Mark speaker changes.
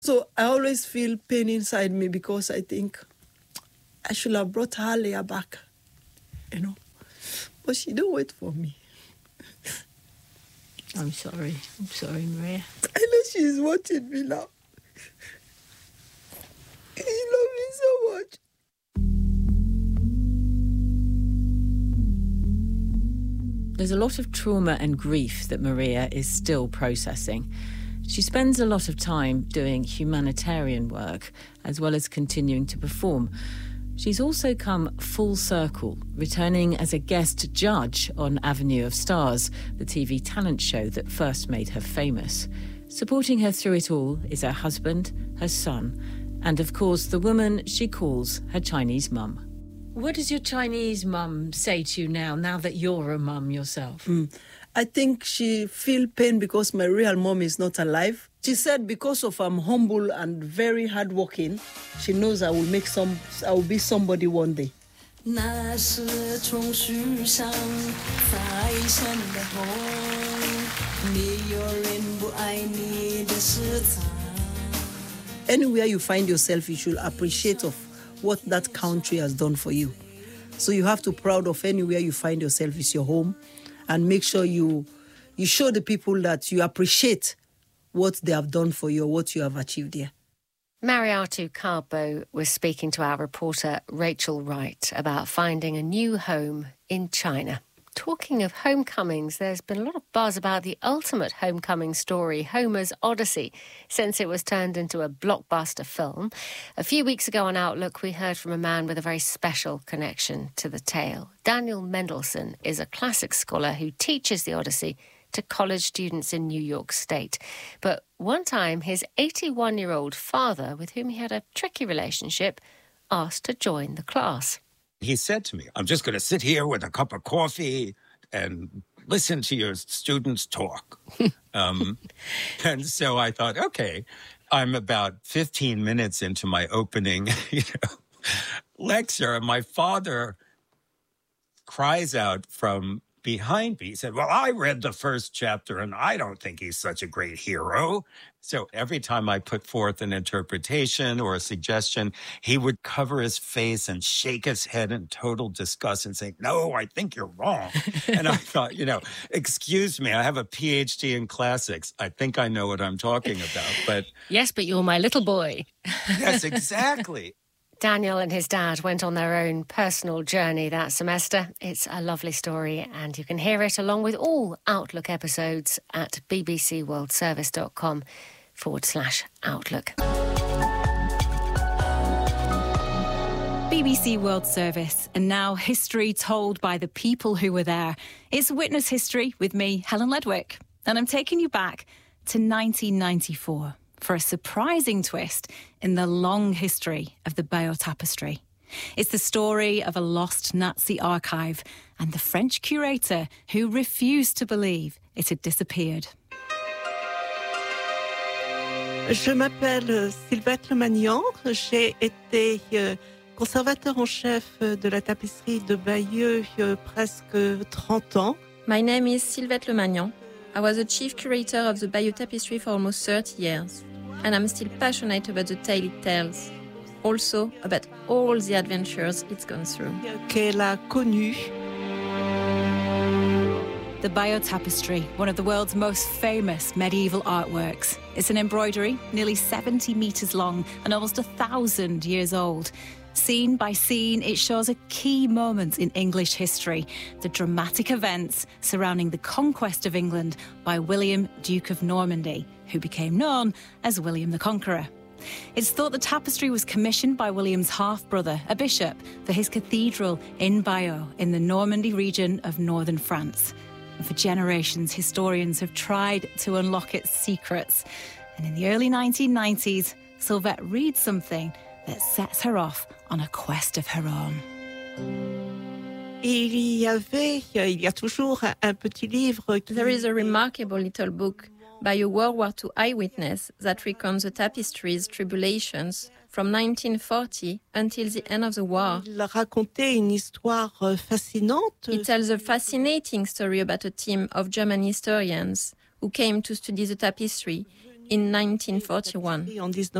Speaker 1: So I always feel pain inside me because I think I should have brought her Leah back, But she don't wait for me.
Speaker 2: I'm sorry, Maria.
Speaker 1: I know she's watching me now. She loves me so much.
Speaker 2: There's a lot of trauma and grief that Maria is still processing. She spends a lot of time doing humanitarian work, as well as continuing to perform. She's also come full circle, returning as a guest judge on Avenue of Stars, the TV talent show that first made her famous. Supporting her through it all is her husband, her son, and of course the woman she calls her Chinese mum. What does your Chinese mum say to you now that you're a mum yourself?
Speaker 1: I think she feel pain because my real mom is not alive. She said because of I'm humble and very hardworking, she knows I will be somebody one day. Anywhere you find yourself, you should appreciate of what that country has done for you. So you have to be proud of anywhere you find yourself is your home, and make sure you show the people that you appreciate what they have done for you or what you have achieved here.
Speaker 3: Mariatu Carbo was speaking to our reporter Rachel Wright about finding a new home in China. Talking of homecomings, there's been a lot of buzz about the ultimate homecoming story, Homer's Odyssey, since it was turned into a blockbuster film. A few weeks ago on Outlook, we heard from a man with a very special connection to the tale. Daniel Mendelsohn is a classics scholar who teaches the Odyssey to college students in New York State. But one time, his 81-year-old father, with whom he had a tricky relationship, asked to join the class.
Speaker 4: He said to me, I'm just going to sit here with a cup of coffee and listen to your students talk. And so I thought, okay, I'm about 15 minutes into my opening lecture, and my father cries out from behind me. He said, well, I read the first chapter and I don't think he's such a great hero. So every time I put forth an interpretation or a suggestion, he would cover his face and shake his head in total disgust and say, no, I think you're wrong. And I thought, excuse me, I have a PhD in classics. I think I know what I'm talking about. But
Speaker 3: yes, but you're my little boy.
Speaker 4: Yes, exactly.
Speaker 3: Daniel and his dad went on their own personal journey that semester. It's a lovely story, and you can hear it along with all Outlook episodes at bbcworldservice.com/Outlook.
Speaker 5: BBC World Service, and now history told by the people who were there. It's Witness History with me, Helen Ledwick, and I'm taking you back to 1994. For a surprising twist in the long history of the Bayeux Tapestry. It's the story of a lost Nazi archive and the French curator who refused to believe it had disappeared.
Speaker 6: Je m'appelle Sylvette Lemagnan. J'ai été conservateur en chef de la tapisserie de Bayeux presque 30 ans.
Speaker 7: My name is Sylvette Lemagnan. I was the chief curator of the Bayeux Tapestry for almost 30 years. And I'm still passionate about the tale it tells. Also about all the adventures it's gone through.
Speaker 6: Qu'elle a connu.
Speaker 5: The Bayeux Tapestry, one of the world's most famous medieval artworks. It's an embroidery nearly 70 metres long and almost 1,000 years old. Scene by scene, it shows a key moment in English history, the dramatic events surrounding the conquest of England by William, Duke of Normandy, who became known as William the Conqueror. It's thought the tapestry was commissioned by William's half-brother, a bishop, for his cathedral in Bayeux in the Normandy region of northern France. And for generations, historians have tried to unlock its secrets. And in the early 1990s, Sylvette reads something that sets her off on a quest of her own.
Speaker 6: Il y a toujours un petit livre.
Speaker 7: There is a remarkable little book by a World War II eyewitness that recounts the tapestry's tribulations from 1940 until the end of the war.
Speaker 6: Il racontait une histoire fascinante.
Speaker 7: It tells a fascinating story about a team of German historians who came to study the tapestry in 1941.